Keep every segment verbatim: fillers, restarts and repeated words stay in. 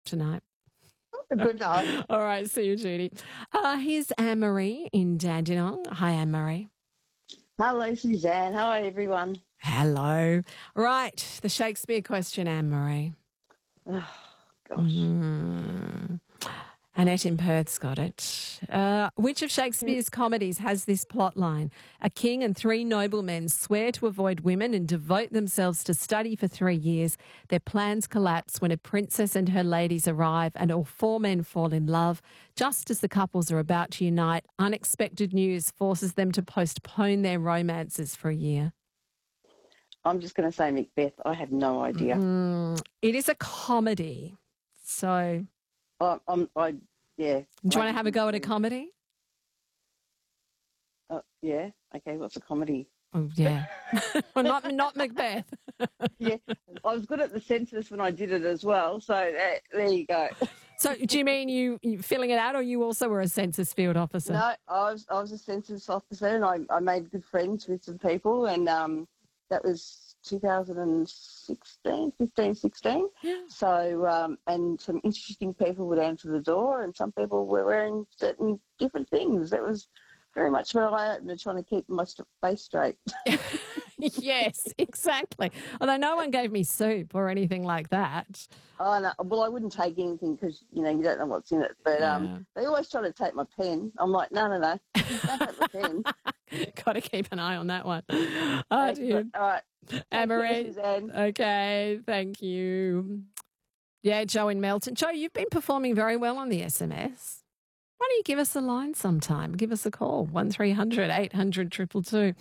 tonight. Good night. All right, see you, Judy. Uh, here's Anne-Marie in Dandenong. Hi, Anne-Marie. Hello, Suzanne. Hi, everyone. Hello. Right, the Shakespeare question, Anne-Marie. Oh, gosh. Mm. Annette in Perth's got it. Uh, which of Shakespeare's comedies has this plot line? A king and three noblemen swear to avoid women and devote themselves to study for three years. Their plans collapse when a princess and her ladies arrive and all four men fall in love. Just as the couples are about to unite, unexpected news forces them to postpone their romances for a year. I'm just going to say Macbeth. I have no idea. Mm, it is a comedy. So... I, I'm, I, yeah. Do you want to have a go at a comedy? Uh, yeah. Okay. What's a comedy? Oh, yeah. Well, not not Macbeth. Yeah. I was good at the census when I did it as well. So uh, there you go. So do you mean you, you filling it out, or you also were a census field officer? No, I was I was a census officer, and I, I made good friends with some people, and um, that was two thousand sixteen, fifteen, sixteen. Yeah. So, um, and some interesting people would answer the door, and some people were wearing certain different things. It was very much an eye-opener, trying to keep my st- face straight. Yes, exactly. Although no one gave me soup or anything like that. Oh, no. Well, I wouldn't take anything because, you know, you don't know what's in it. But Yeah. um, they always try to take my pen. I'm like, no, no, no, don't take the pen. Got to keep an eye on that one. Oh, dear. All right. Anne-Marie. Okay, thank you. Yeah, Joe in Melton. Joe, you've been performing very well on the S M S. Why don't you give us a line sometime? Give us a call, one three hundred eight hundred two two two.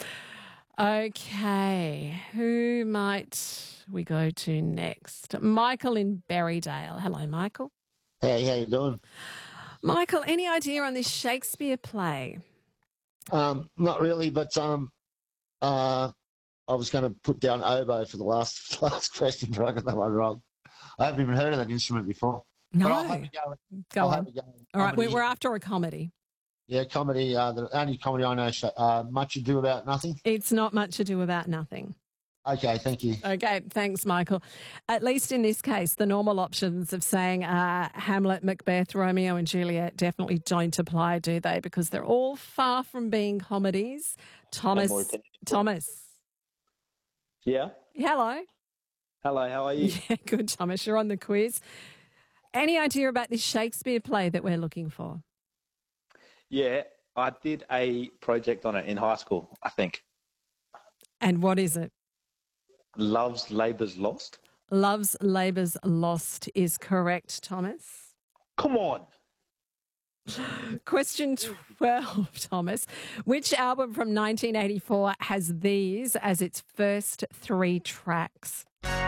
Okay, who might we go to next? Michael in Berrydale. Hello, Michael. Hey, how you doing? Michael, any idea on this Shakespeare play? Um, not really, but um, uh, I was going to put down oboe for the last last question, but I got that one wrong. I haven't even heard of that instrument before. No. But I'll have a go. Go I'll on. have a go. All right, Comedy. we're after a comedy. Yeah, comedy. Uh, the only comedy I know, is, uh, Much Ado About Nothing. It's not much ado about nothing. Okay, thank you. Okay, thanks, Michael. At least in this case, the normal options of saying uh, Hamlet, Macbeth, Romeo and Juliet definitely don't apply, do they? Because they're all far from being comedies. Thomas, Thomas. Yeah. Hello. Hello, how are you? Yeah, good, Thomas. You're on the quiz. Any idea about this Shakespeare play that we're looking for? Yeah, I did a project on it in high school, I think. And what is it? Love's Labour's Lost. Love's Labour's Lost is correct, Thomas. Come on. Question twelve, Thomas. Which album from nineteen eighty-four has these as its first three tracks?